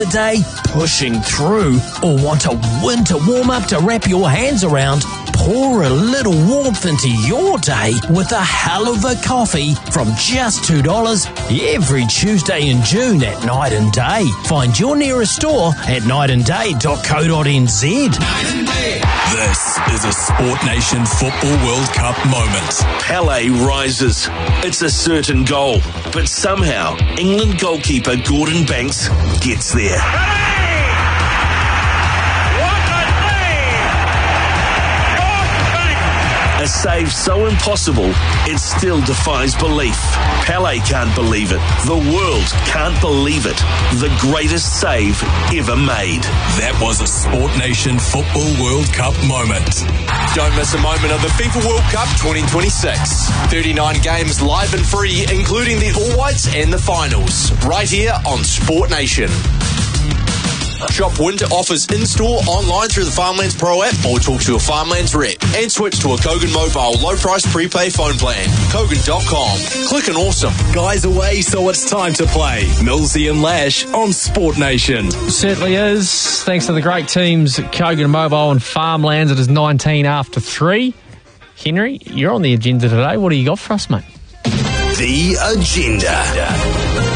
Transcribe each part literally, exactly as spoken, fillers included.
the day, pushing through, or want a winter warm-up to wrap your hands around? Pour a little warmth into your day with a hell of a coffee from just two dollars every Tuesday in June at Night and Day. Find your nearest store at night and day dot co dot n z. Night and Day. This is a Sport Nation Football World Cup moment. Pele rises. It's a certain goal, but somehow England goalkeeper Gordon Banks gets there. A save so impossible, it still defies belief. Pele can't believe it. The world can't believe it. The greatest save ever made. That was a Sport Nation Football World Cup moment. Don't miss a moment of the FIFA World Cup twenty twenty-six. thirty-nine games live and free, including the All Whites and the finals. Right here on Sport Nation. Shop winter offers in-store, online through the Farmlands Pro app, or talk to a Farmlands rep. And switch to a Kogan Mobile low-price prepay phone plan. Kogan dot com. Click and awesome. Guys away, so it's time to play. Millsy and Lash on Sport Nation. Certainly is. Thanks to the great teams at Kogan Mobile and Farmlands. It is nineteen after three. Henry, you're on the agenda today. What do you got for us, mate? The agenda.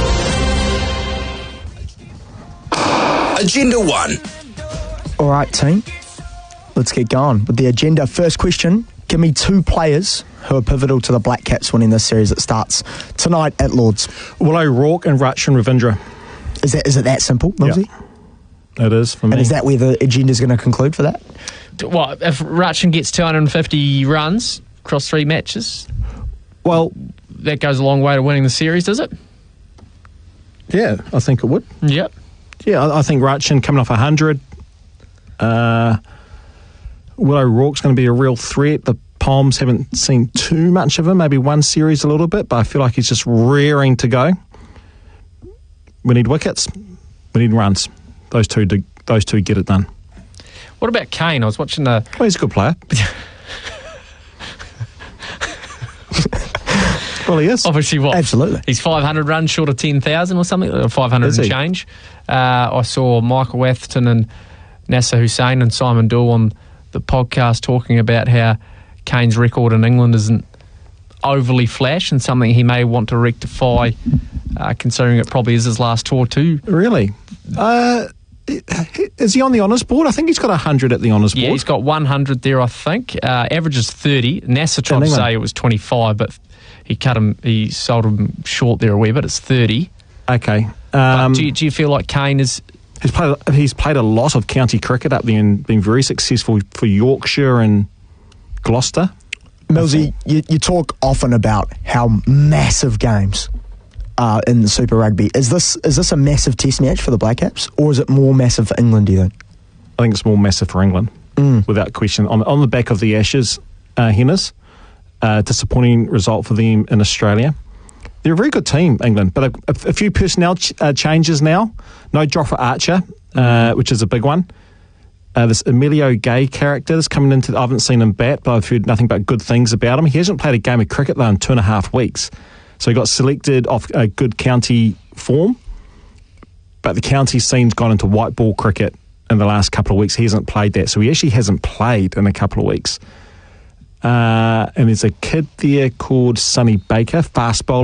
Agenda one. All right, team. Let's get going with the agenda. First question. Give me two players who are pivotal to the Black Caps winning this series that starts tonight at Lords. Will O'Rourke and Rachin Ravindra. Is that is it that simple, Millsy? Yeah. It is for me. And is that where the agenda is going to conclude for that? Well, if Rachin gets two hundred fifty runs across three matches, well, that goes a long way to winning the series, does it? Yeah, I think it would. Yep. Yeah, I, I think Rachin coming off one hundred. Uh, Will O'Rourke's going to be a real threat. The Palms haven't seen too much of him, maybe one series a little bit, but I feel like he's just rearing to go. We need wickets. We need runs. Those two, do, those two get it done. What about Kane? I was watching the... Well, he's a good player. Well, he is. Obviously, what? Absolutely. He's five hundred runs short of ten thousand or something, or five hundred and change. Uh, I saw Michael Atherton and Nasser Hussain and Simon Dool on the podcast talking about how Kane's record in England isn't overly flash and something he may want to rectify, uh, considering it probably is his last tour too. Really? Uh, is he on the honours board? I think he's got one hundred at the honours board. Yeah, he's got one hundred there, I think. Uh, average is thirty. Nasser tried to say it was twenty-five, but he cut him. He sold him short there a wee bit. It's thirty. Okay. Um, do, you, do you feel like Kane is... He's played, he's played a lot of county cricket up there and been very successful for Yorkshire and Gloucester. Millsy, you, you talk often about how massive games are in the Super Rugby. Is this is this a massive test match for the Black Caps, or is it more massive for England, do you think? I think it's more massive for England, mm. without question. On, on the back of the Ashes, uh, Henners, uh, disappointing result for them in Australia. They're a very good team, England, but a, a, a few personnel ch- uh, changes now. No Jofra Archer, uh, which is a big one. Uh, this Emilio Gay character is coming into... I haven't seen him bat, but I've heard nothing but good things about him. He hasn't played a game of cricket, though, in two and a half weeks. So he got selected off a good county form, but the county scene's gone into white ball cricket in the last couple of weeks. He hasn't played that, so he actually hasn't played in a couple of weeks. Uh, and there's a kid there called Sonny Baker, fast bowler.